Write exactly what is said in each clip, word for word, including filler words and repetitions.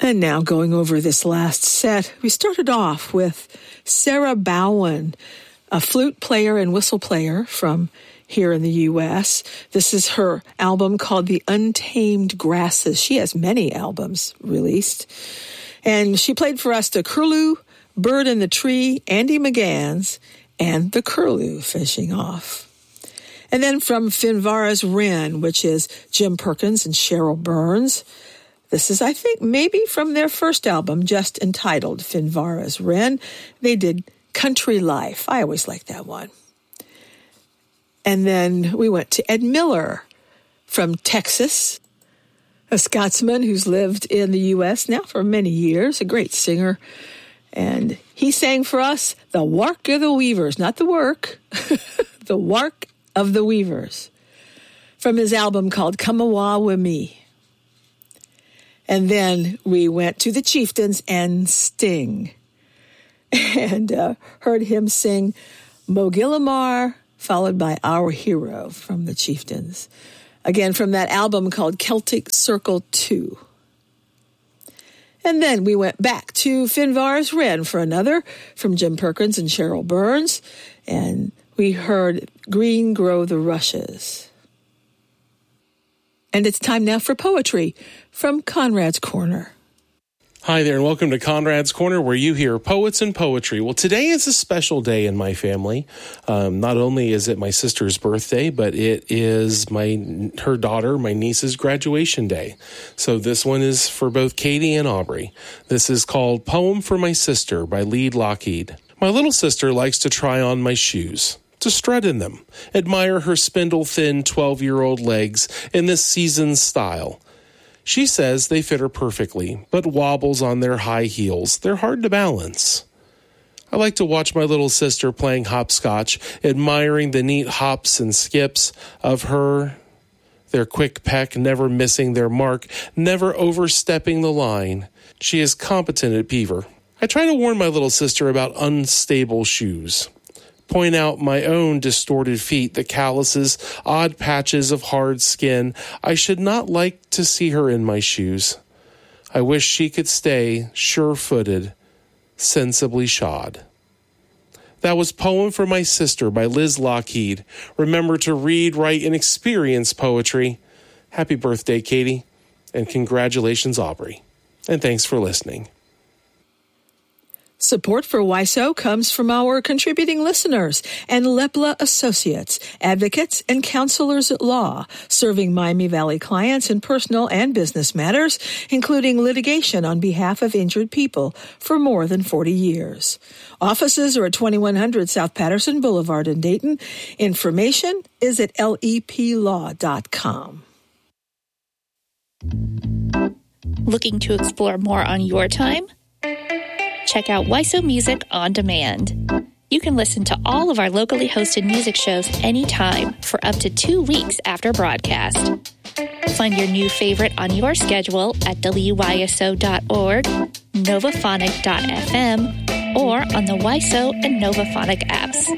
And now going over this last set, we started off with Sarah Bowen, a flute player and whistle player from here in the U S. This is her album called The Untamed Grasses. She has many albums released. And she played for us the Curlew, Bird in the Tree, Andy McGann's, and the Curlew Fishing Off. And then from Finvara's Wren, which is Jim Perkins and Cheryl Burns. This is, I think, maybe from their first album, just entitled Finvara's Wren. They did Country Life. I always liked that one. And then we went to Ed Miller from Texas, a Scotsman who's lived in the U S now for many years, a great singer. And he sang for us The Wark of the Weavers, not the work, The Wark of the Weavers, from his album called Come Awa Wi Me. And then we went to the Chieftains and Sting and uh, heard him sing Mogillamar, followed by Our Hero from the Chieftains. Again, from that album called Celtic Circle two. And then we went back to Finvara's Wren for another from Jim Perkins and Cheryl Burns. And we heard Green Grow the Rushes. And it's time now for poetry from Conrad's Corner. Hi there, and welcome to Conrad's Corner, where you hear poets and poetry. Well, today is a special day in my family. Um, not only is it my sister's birthday, but it is my her daughter, my niece's graduation day. So this one is for both Katie and Aubrey. This is called Poem for My Sister by Lead Lockheed. My little sister likes to try on my shoes, to strut in them, admire her spindle-thin twelve-year-old legs in this season's style. She says they fit her perfectly, but wobbles on their high heels. They're hard to balance. I like to watch my little sister playing hopscotch, admiring the neat hops and skips of her, their quick peck, never missing their mark, never overstepping the line. She is competent at beaver. I try to warn my little sister about unstable shoes. Point out my own distorted feet, the calluses, odd patches of hard skin. I should not like to see her in my shoes. I wish she could stay sure-footed, sensibly shod. That was Poem for My Sister by Liz Lockheed. Remember to read, write, and experience poetry. Happy birthday, Katie, and congratulations, Aubrey. And thanks for listening. Support for W I S O comes from our contributing listeners and Lepla Associates, advocates and counselors at law, serving Miami Valley clients in personal and business matters, including litigation on behalf of injured people for more than forty years. Offices are at twenty-one hundred South Patterson Boulevard in Dayton. Information is at L E P law dot com. Looking to explore more on your time? Check out W I S O Music On Demand. You can listen to all of our locally hosted music shows anytime for up to two weeks after broadcast. Find your new favorite on your schedule at W Y S O dot org, Novaphonic dot F M, or on the W I S O and Novaphonic apps.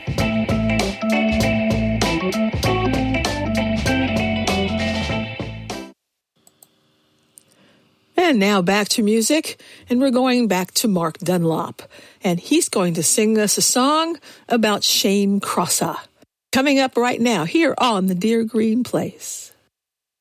And now back to music, and we're going back to Mark Dunlop, and he's going to sing us a song about Shane Crossa. Coming up right now here on The Dear Green Place.